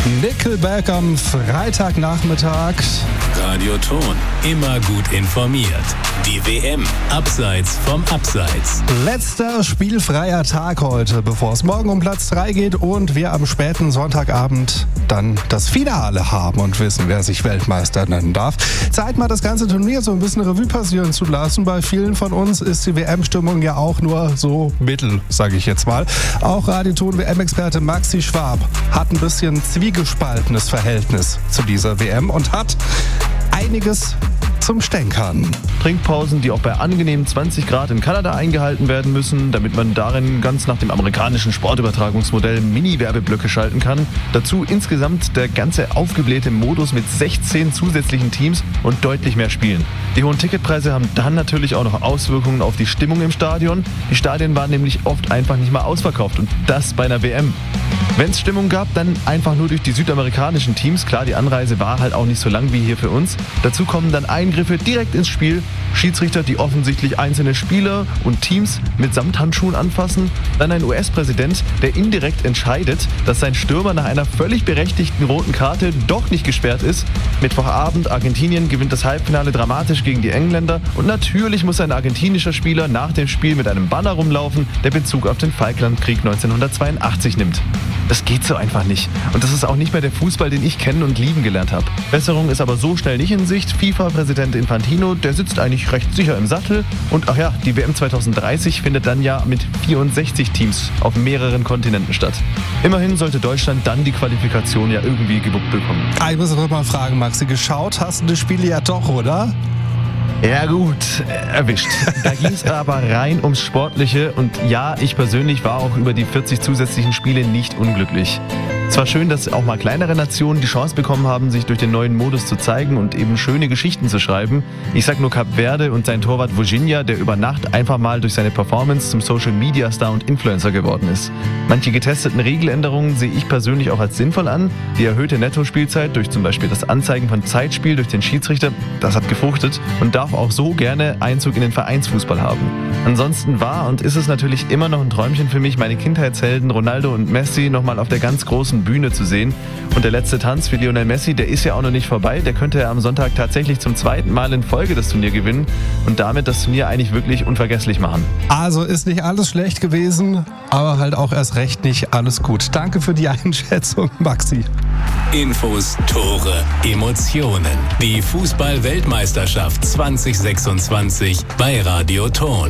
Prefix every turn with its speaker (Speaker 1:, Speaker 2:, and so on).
Speaker 1: Nickelback am Freitagnachmittag.
Speaker 2: Radio Ton, immer gut informiert. Die WM, abseits vom Abseits.
Speaker 1: Letzter spielfreier Tag heute, bevor es morgen um Platz 3 geht und wir am späten Sonntagabend dann das Finale haben und wissen, wer sich Weltmeister nennen darf. Zeit mal das ganze Turnier so ein bisschen Revue passieren zu lassen. Bei vielen von uns ist die WM-Stimmung ja auch nur so mittel, sage ich jetzt mal. Auch Radio Ton WM-Experte Maxi Schwab hat ein bisschen zwiegespaltenes Verhältnis zu dieser WM und hat einiges zum Stänkern.
Speaker 3: Trinkpausen, die auch bei angenehmen 20 Grad in Kanada eingehalten werden müssen, damit man darin ganz nach dem amerikanischen Sportübertragungsmodell Mini-Werbeblöcke schalten kann. Dazu insgesamt der ganze aufgeblähte Modus mit 16 zusätzlichen Teams und deutlich mehr Spielen. Die hohen Ticketpreise haben dann natürlich auch noch Auswirkungen auf die Stimmung im Stadion. Die Stadien waren nämlich oft einfach nicht mal ausverkauft und das bei einer WM. Wenn es Stimmung gab, dann einfach nur durch die südamerikanischen Teams. Klar, die Anreise war halt auch nicht so lang wie hier für uns. Dazu kommen dann Eingriffe direkt ins Spiel. Schiedsrichter, die offensichtlich einzelne Spieler und Teams mit Samthandschuhen anfassen. Dann ein US-Präsident, der indirekt entscheidet, dass sein Stürmer nach einer völlig berechtigten roten Karte doch nicht gesperrt ist. Mittwochabend, Argentinien gewinnt das Halbfinale dramatisch gegen die Engländer. Und natürlich muss ein argentinischer Spieler nach dem Spiel mit einem Banner rumlaufen, der Bezug auf den Falklandkrieg 1982 nimmt. Das geht so einfach nicht. Und das ist auch nicht mehr der Fußball, den ich kennen und lieben gelernt habe. Besserung ist aber so schnell nicht in Sicht. FIFA-Präsident Infantino, der sitzt eigentlich recht sicher im Sattel. Und ach ja, die WM 2030 findet dann ja mit 64 Teams auf mehreren Kontinenten statt. Immerhin sollte Deutschland dann die Qualifikation ja irgendwie gewuppt bekommen.
Speaker 1: Ich muss aber mal fragen, Maxi, geschaut hast du das Spiel ja doch, oder?
Speaker 3: Ja gut, erwischt. Da ging es aber rein ums Sportliche und ja, ich persönlich war auch über die 40 zusätzlichen Spiele nicht unglücklich. Es war schön, dass auch mal kleinere Nationen die Chance bekommen haben, sich durch den neuen Modus zu zeigen und eben schöne Geschichten zu schreiben. Ich sag nur Kap Verde und sein Torwart Vojinha, der über Nacht einfach mal durch seine Performance zum Social-Media-Star und Influencer geworden ist. Manche getesteten Regeländerungen sehe ich persönlich auch als sinnvoll an. Die erhöhte Nettospielzeit durch zum Beispiel das Anzeigen von Zeitspiel durch den Schiedsrichter, das hat gefruchtet und darf auch so gerne Einzug in den Vereinsfußball haben. Ansonsten war und ist es natürlich immer noch ein Träumchen für mich, meine Kindheitshelden Ronaldo und Messi nochmal auf der ganz großen Bühne zu sehen. Und der letzte Tanz für Lionel Messi, der ist ja auch noch nicht vorbei. Der könnte ja am Sonntag tatsächlich zum zweiten Mal in Folge das Turnier gewinnen und damit das Turnier eigentlich wirklich unvergesslich machen.
Speaker 1: Also ist nicht alles schlecht gewesen, aber halt auch erst recht nicht alles gut. Danke für die Einschätzung, Maxi.
Speaker 2: Infos, Tore, Emotionen. Die Fußball-Weltmeisterschaft 2026 bei Radio Ton.